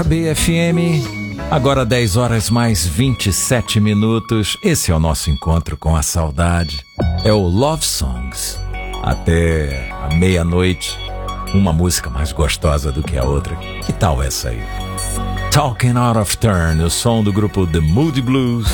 BFM, agora 10 horas mais 27 minutos. Esse é o nosso encontro com a saudade. É o Love Songs. Até a meia-noite, uma música mais gostosa do que a outra. Que tal essa aí? Talking Out of Turn, o som do grupo The Moody Blues.